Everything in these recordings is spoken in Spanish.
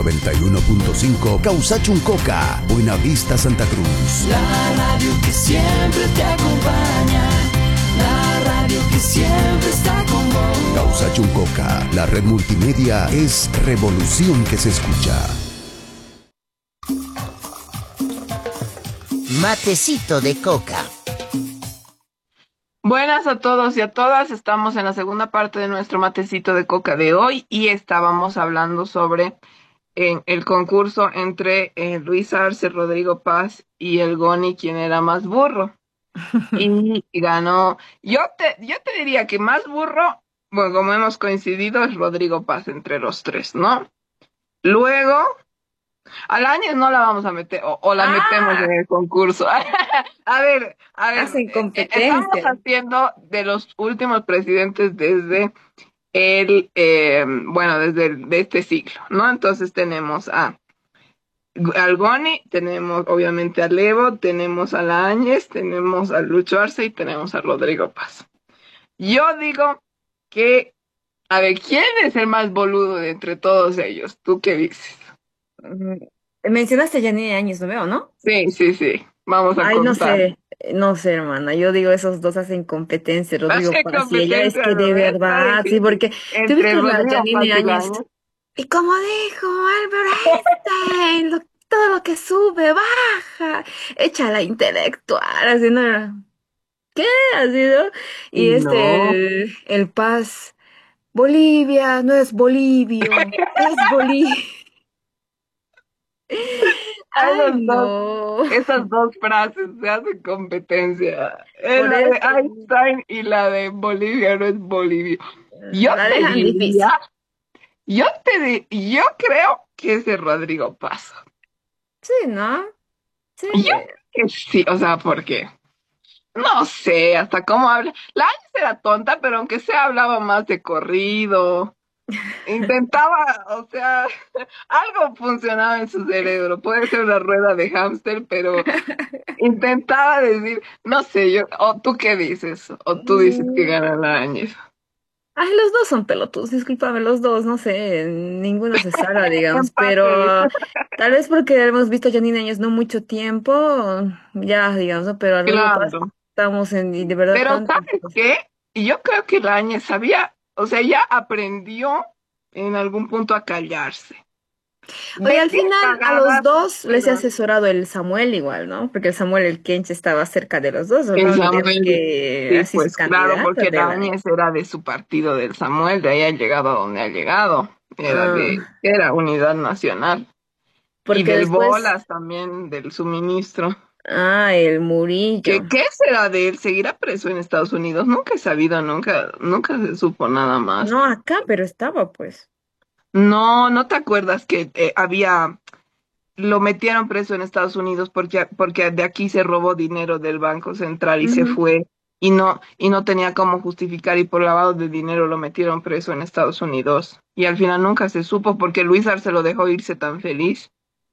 91.5 Causachuncoca, Buenavista, Santa Cruz. La radio que siempre te acompaña, la radio que siempre está con vos. Causachuncoca, la red multimedia es revolución que se escucha. Matecito de coca. Buenas a todos y a todas, estamos en la segunda parte de nuestro matecito de coca de hoy y estábamos hablando sobre el concurso entre Luis Arce, Rodrigo Paz y el Goni, quien era más burro. Y ganó. Yo te diría que más burro, bueno, como hemos coincidido, es Rodrigo Paz entre los tres, ¿no? Luego, al año no la vamos a meter, o la metemos en el concurso. A ver, Hacen competencia. estamos haciendo de los últimos presidentes desde de este siglo, ¿no? Entonces tenemos al Goni, tenemos obviamente a Levo, tenemos a la Áñez, tenemos a Lucho Arce y tenemos a Rodrigo Paz. Yo digo que, a ver, ¿quién es el más boludo de entre todos ellos? ¿Tú qué dices? Mencionaste a Janine Áñez, ¿no veo, no? Sí. Vamos a Ay, contar. no sé, hermana. Yo digo, esos dos hacen competencia, Rodrigo Hacen Paz y ella, es competencia, que de ¿no? verdad, sí, porque ¿tú Entre viste la Rodrigo Paz Janine y la Áñez? Áñez. Y como dijo Albert Einstein, todo lo que sube, baja, echa la intelectual, así, ¿no? ¿Qué? Así, ¿no? Y No. el Paz, Bolivia, no es Bolivio, es Bolivia. Ay, no. Esas dos frases se hacen competencia. Es Por la de eso Einstein y la de Bolivia no es Bolivio. Yo la te dejan difícil. diría, yo creo que es de Rodrigo Paz. Sí, ¿no? Sí. Yo que sí, o sea, ¿por qué? No sé, hasta cómo habla. La Áñez era tonta, pero aunque sea hablaba más de corrido. Intentaba, o sea, algo funcionaba en su cerebro. Puede ser una rueda de hámster, pero intentaba decir, no sé, o tú qué dices, o tú dices que Mm, gana la Áñez. Ay, los dos son pelotudos, discúlpame, los dos, no sé, ninguno se salva, digamos, Empate. pero tal vez porque hemos visto a Janine Áñez no mucho tiempo, ya, digamos, ¿no? Pero a Rodrigo Paz Claro. estamos y de verdad Pero tanto. ¿sabes qué? Yo creo que la Áñez sabía, o sea, ya aprendió en algún punto a callarse. Oye, De al qué final a los cagadas, dos les he pero asesorado el Samuel igual, ¿no? Porque el Samuel, el Kench, estaba cerca de los dos, no el olvidemos Samuel, que sí, así su pues claro, candidato porque de la la... Áñez era de su partido del Samuel, de ahí ha llegado a donde ha llegado. Ah, Era Unidad Nacional. Y porque del después, Bolas también, del suministro. el Murillo. ¿Qué será de él? ¿Seguirá preso en Estados Unidos? Nunca he sabido, nunca se supo nada más. No acá, pero estaba pues. No, ¿no te acuerdas que lo metieron preso en Estados Unidos porque de aquí se robó dinero del Banco Central y se Ujú. fue y no tenía cómo justificar y por lavado de dinero lo metieron preso en Estados Unidos. Y al final nunca se supo porque Luis Arce lo dejó irse tan feliz.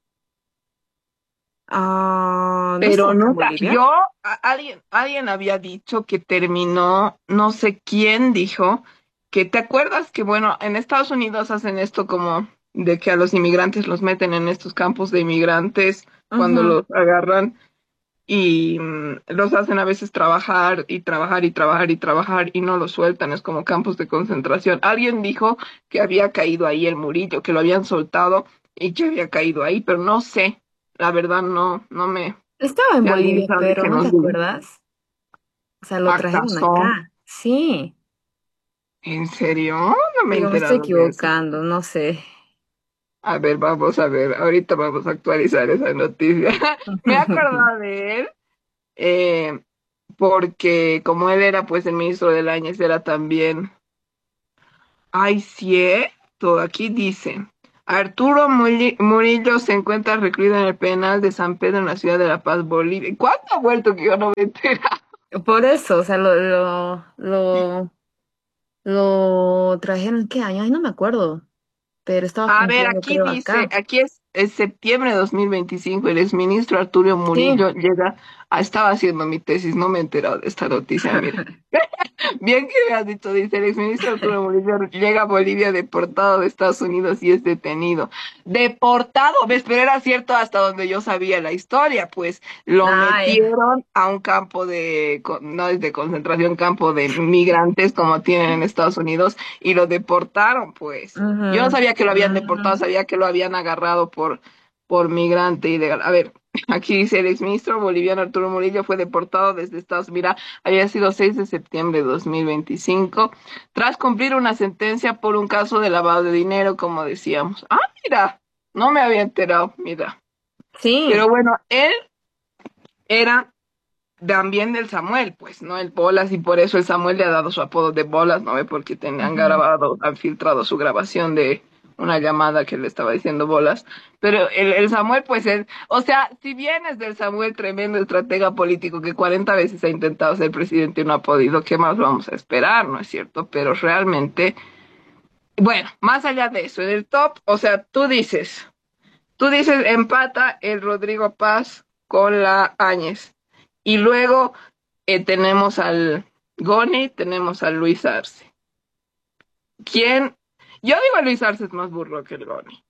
Ah, ¿no estaba Pero acá en nunca, Bolivia? alguien había dicho que terminó, no sé quién dijo, que te acuerdas que, bueno, en Estados Unidos hacen esto como de que a los inmigrantes los meten en estos campos de inmigrantes cuando Ajá. los agarran y los hacen a veces trabajar y trabajar y trabajar y trabajar y no los sueltan, es como campos de concentración. Alguien dijo que había caído ahí el Murillo, que lo habían soltado y que había caído ahí, pero no sé, la verdad no me... Estaba en Si alguien Bolivia, sabe pero que ¿no te nos diga. acuerdas? O sea, lo trajeron ¿Acaso? acá. Sí. ¿En serio? No me he Digo, me estoy enterado de eso. equivocando, no sé. A ver, vamos a ver. Ahorita vamos a actualizar esa noticia. Me he acordado de él eh, porque como él era pues el ministro del Áñez, era también... Ay, cierto. Aquí dice. Arturo Murillo se encuentra recluido en el penal de San Pedro en la ciudad de La Paz, Bolivia. ¿Cuándo ha vuelto que yo no me entero? Por eso, o sea, lo trajeron, ¿qué año? Ay, no me acuerdo. Pero estaba A ver, cumpliendo, aquí creo, dice, acá. aquí es septiembre de 2025, el exministro Arturo Sí. Murillo llega estaba haciendo mi tesis, no me he enterado de esta noticia, mira. Bien que me has dicho, dice el exministro Arturo Murillo, llega a Bolivia deportado de Estados Unidos y es detenido. Deportado, ves, pero era cierto hasta donde yo sabía la historia, pues lo Ay. metieron a un campo no es de concentración, campo de migrantes como tienen en Estados Unidos y lo deportaron, pues. Yo no Ujú, sabía que lo habían deportado, ujú. sabía que lo habían agarrado por migrante ilegal. A ver, aquí dice el exministro boliviano Arturo Murillo fue deportado desde Estados Unidos. Mira, había sido 6 de septiembre de 2025, tras cumplir una sentencia por un caso de lavado de dinero, como decíamos. Ah, mira, no me había enterado, mira. Sí. Pero bueno, él era también del Samuel, pues, ¿no? El Bolas, y por eso el Samuel le ha dado su apodo de Bolas, ¿no ve? Porque han Ujú. grabado, han filtrado su grabación de una llamada que le estaba diciendo Bolas. Pero el Samuel, pues, o sea, si bien es del Samuel tremendo estratega político que 40 veces ha intentado ser presidente y no ha podido, ¿qué más vamos a esperar, no es cierto? Pero realmente, bueno, más allá de eso, en el top, o sea, tú dices empata el Rodrigo Paz con la Áñez. Y luego tenemos al Goni, tenemos a Luis Arce. ¿Quién? Yo digo Luis Arce es más burro que el Goni.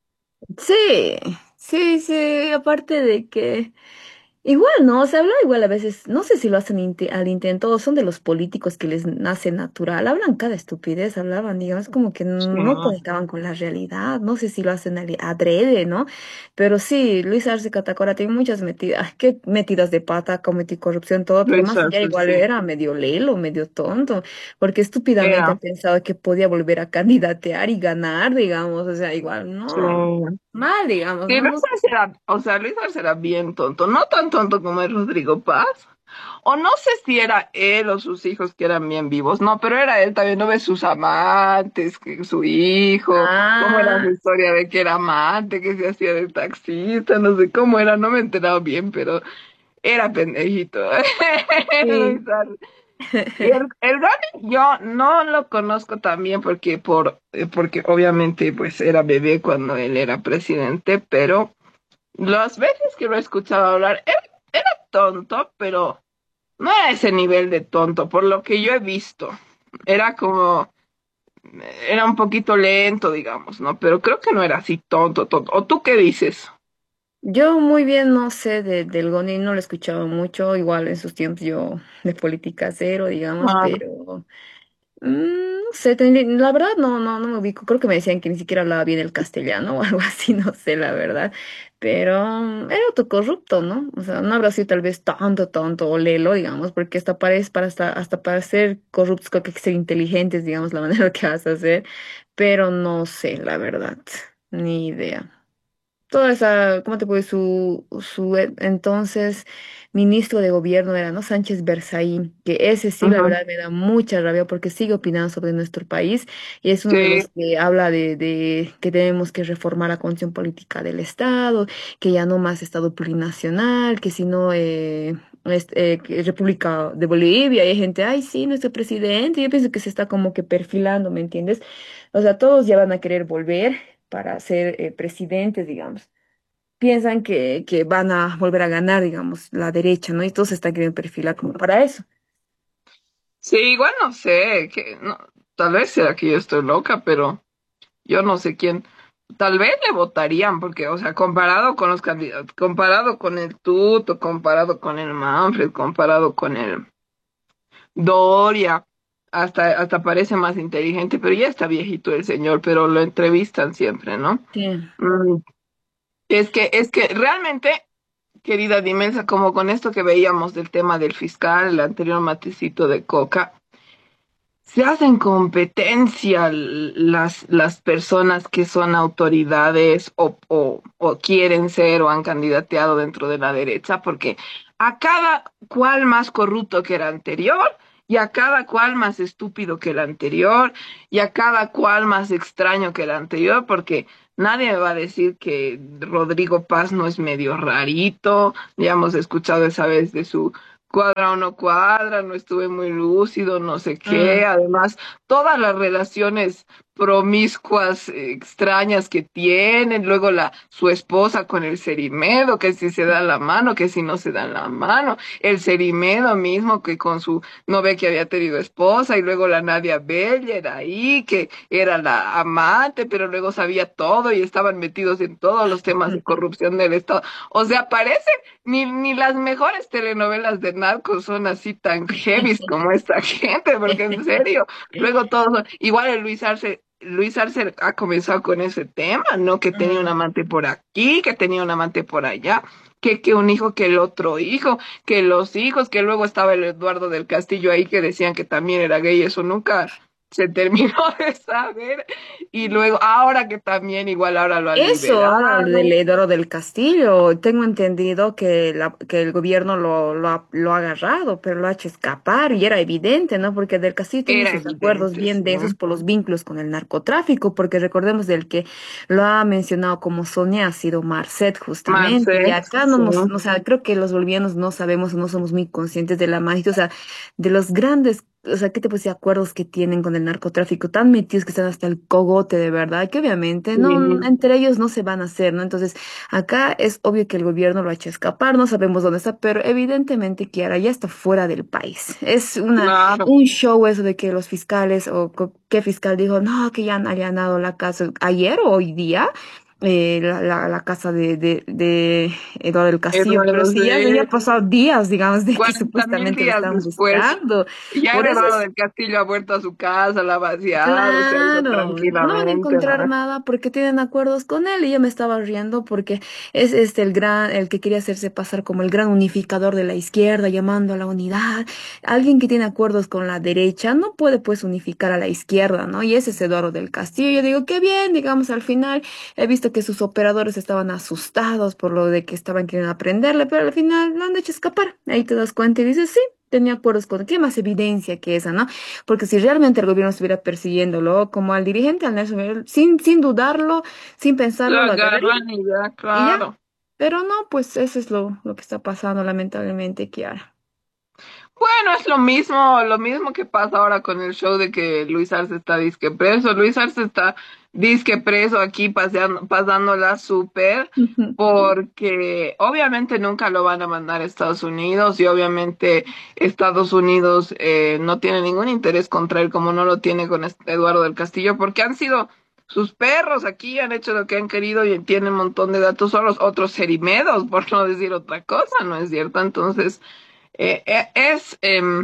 Sí, sí, sí, aparte de que igual, ¿no? Se habla igual a veces, no sé si lo hacen al intento o son de los políticos que les nace natural, hablan cada estupidez, hablaban, digamos, como que Sí. no conectaban con la realidad, no sé si lo hacen adrede, ¿no? Pero sí, Luis Arce Catacora tiene muchas metidas, qué metidas de pata, cometió corrupción, todo, pero Luis más allá Arce, igual sí. era medio lelo, medio tonto, porque estúpidamente ha Era. pensado que podía volver a candidatear y ganar, digamos, o sea, igual, Sí. no, mal, digamos, Sí, ¿no? Luis No sé. Arce era, o sea, Luis Arce era bien tonto, no tan tonto como el Rodrigo Paz. O no sé si era él o sus hijos que eran bien vivos, no, pero era él también, no ves sus amantes, que su hijo, cómo era su Ah, historia de que era amante, que se hacía de taxista, no sé cómo era, no me he enterado bien, pero era pendejito. sí. Luis Arce. Y el Gani yo no lo conozco también porque obviamente pues era bebé cuando él era presidente, pero las veces que lo he escuchado hablar, era tonto, pero no era ese nivel de tonto, por lo que yo he visto. Era como, era un poquito lento, digamos, ¿no? Pero creo que no era así tonto, tonto. ¿O tú qué dices? Yo muy bien no sé del Goni, no lo he escuchado mucho, igual en sus tiempos yo de política cero, digamos, Ah, pero no sé, la verdad no me ubico, creo que me decían que ni siquiera hablaba bien el castellano o algo así, no sé la verdad, pero era otro corrupto, ¿no? O sea, no habrá sido tal vez tanto tonto o lelo, digamos, porque hasta para ser corruptos creo que hay que ser inteligentes, digamos, la manera que vas a hacer, pero no sé, la verdad, ni idea. Toda esa, ¿cómo te puede? Entonces ministro de gobierno era, ¿no? Sánchez Berzaín, que ese sí, la ujú. verdad, me da mucha rabia porque sigue opinando sobre nuestro país y es uno de Sí, los que habla de que tenemos que reformar la constitución política del Estado, que ya no más Estado plurinacional, que si no, que República de Bolivia, y hay gente, ay, sí, nuestro presidente, yo pienso que se está como que perfilando, ¿me entiendes? O sea, todos ya van a querer volver para ser presidentes, digamos. Piensan que van a volver a ganar, digamos, la derecha, ¿no? Y todos se están queriendo perfilar como para eso. sí, igual no sé, que no, tal vez sea que yo estoy loca, pero yo no sé quién. Tal vez le votarían, porque, o sea, comparado con los candidatos, comparado con el Tuto, comparado con el Manfred, comparado con el Doria, hasta parece más inteligente, pero ya está viejito el señor, pero lo entrevistan siempre, ¿no? Sí. Mm, es que realmente, querida Dimensa, como con esto que veíamos del tema del fiscal, el anterior matecito de Coca, se hacen competencia las personas que son autoridades o quieren ser o han candidateado dentro de la derecha, porque a cada cual más corrupto que el anterior, y a cada cual más estúpido que el anterior, y a cada cual más extraño que el anterior, porque nadie me va a decir que Rodrigo Paz no es medio rarito, ya hemos escuchado esa vez de su cuadra o no cuadra, no estuve muy lúcido, no sé qué. Mm. Además, todas las relaciones promiscuas, extrañas que tienen, luego su esposa con el Cerimedo, que si se da la mano, que si no se dan la mano, el Cerimedo mismo que con su, no ve que había tenido esposa, y luego la Nadia Beller ahí, que era la amante, pero luego sabía todo y estaban metidos en todos los temas de corrupción del Estado. O sea, parece ni las mejores telenovelas de narcos son así tan heavy como esta gente, porque en serio, luego todos igual el Luis Arce ha comenzado con ese tema, ¿no? Que tenía un Mm. amante por aquí, que tenía un amante por allá, que un hijo, que el otro hijo, que los hijos, que luego estaba el Eduardo del Castillo ahí que decían que también era gay, eso nunca se terminó de saber. Y luego, ahora que también, igual ahora lo han Eso, ahora del liberado. Edoro del Castillo, tengo entendido que, que el gobierno lo ha agarrado, pero lo ha hecho escapar y era evidente, ¿no? Porque del Castillo tiene Era sus acuerdos evidente, bien sí. densos por los vínculos con el narcotráfico, porque recordemos del que lo ha mencionado como Sonia ha sido Marcet justamente, y Marcet, acá no sí. nos, o sea, creo que los bolivianos no sabemos o no somos muy conscientes de la magnitud, o sea, de los grandes, o sea, ¿qué te puedo decir? Acuerdos que tienen con el narcotráfico, tan metidos que están hasta el cogote de verdad, que obviamente no, Sí. entre ellos no se van a hacer, ¿no? Entonces, acá es obvio que el gobierno lo ha hecho escapar, no sabemos dónde está, pero evidentemente Kiara ya está fuera del país. Es Claro. un show eso de que los fiscales o qué fiscal dijo, no, que ya han allanado la casa ayer o hoy día. La casa de Eduardo del Castillo, pero Eduardo, sí, ya ha sí. pasado días, digamos, de que 40.000 supuestamente lo días estaban después, buscando. ya el Por eso Eduardo es del Castillo ha vuelto a su casa, la ha vaciado, se ha ido claro, no van a tranquilamente, encontrar ¿no? nada porque tienen acuerdos con él y yo me estaba riendo porque es este el que quería hacerse pasar como el gran unificador de la izquierda, llamando a la unidad. Alguien que tiene acuerdos con la derecha no puede pues unificar a la izquierda, ¿no? Y ese es Eduardo del Castillo. Yo digo, qué bien, digamos, al final he visto que sus operadores estaban asustados por lo de que estaban queriendo aprenderle, pero al final lo han hecho escapar. Ahí te das cuenta y dices, sí. Tenía acuerdos con, ¿qué más evidencia que esa, no? Porque si realmente el gobierno estuviera persiguiéndolo como al dirigente, al Nelson Mandela, sin dudarlo, sin Lo pensarlo, lo agarraría agarran y ya, y ya. claro. Pero no, pues eso es lo que está pasando, lamentablemente, Kiara. Bueno, es lo mismo que pasa ahora con el show de que Luis Arce está disque preso. Luis Arce está disque preso aquí pasándola súper, Ujú. porque obviamente nunca lo van a mandar a Estados Unidos y obviamente Estados Unidos no tiene ningún interés contra él como no lo tiene con Eduardo del Castillo, porque han sido sus perros aquí, han hecho lo que han querido y tienen un montón de datos, son los otros cerimedos, por no decir otra cosa, ¿no es cierto? Entonces... es,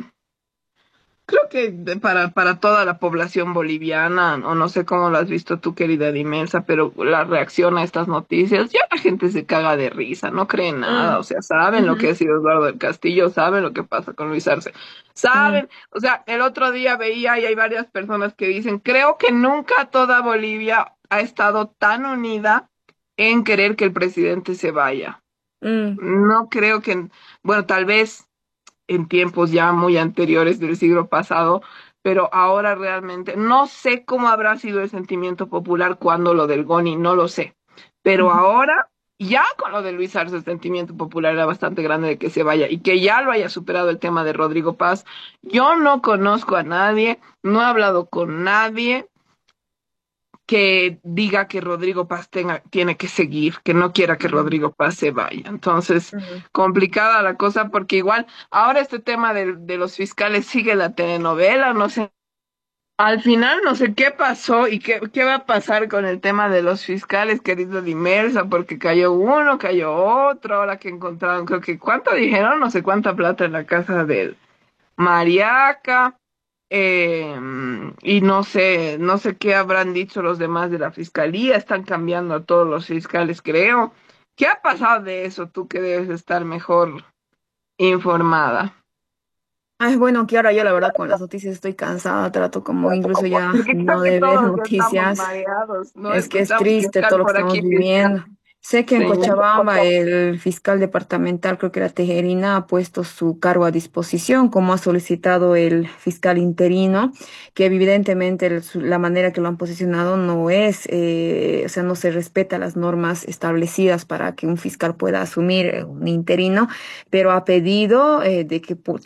creo que para toda la población boliviana, o no sé cómo lo has visto tú, querida Dimelsa, pero la reacción a estas noticias, ya la gente se caga de risa, no cree nada, Mm, o sea, saben lo que ujú, ha sido Eduardo del Castillo, saben lo que pasa con Luis Arce, mm, saben, o sea, el otro día veía y hay varias personas que dicen, creo que nunca toda Bolivia ha estado tan unida en querer que el presidente se vaya. mm, No creo que, bueno, tal vez en tiempos ya muy anteriores del siglo pasado, pero ahora realmente no sé cómo habrá sido el sentimiento popular cuando lo del Goni, no lo sé, pero ujú. ahora ya con lo de Luis Arce el sentimiento popular era bastante grande de que se vaya y que ya lo haya superado el tema de Rodrigo Paz. Yo no conozco a nadie, no he hablado con nadie que diga que Rodrigo Paz tiene que seguir, que no quiera que Mm, Rodrigo Paz se vaya. Entonces, mm. complicada la cosa porque igual ahora este tema de los fiscales sigue la telenovela, no sé. Al final no sé qué pasó y qué va a pasar con el tema de los fiscales, querido Dimersa, porque cayó uno, cayó otro, ahora que encontraron, creo que cuánto dijeron, no sé cuánta plata en la casa del Mariaca. Eh, y no sé qué habrán dicho los demás de la fiscalía, están cambiando a todos los fiscales, creo. ¿Qué ha pasado de eso? Tú que debes estar mejor informada. Ay, bueno, Kiara, yo la verdad con las noticias estoy cansada, trato como incluso ya Porque no creo que de ver todos ya estamos noticias. mareados, ¿no? Es que es Escuchamos triste todo fiscal lo que por estamos aquí, fiscal. viviendo. Sé que en Sí. Cochabamba el fiscal departamental, creo que era Tejerina, ha puesto su cargo a disposición, como ha solicitado el fiscal interino, que evidentemente la manera que lo han posicionado no es, o sea, no se respeta las normas establecidas para que un fiscal pueda asumir un interino, pero ha pedido de que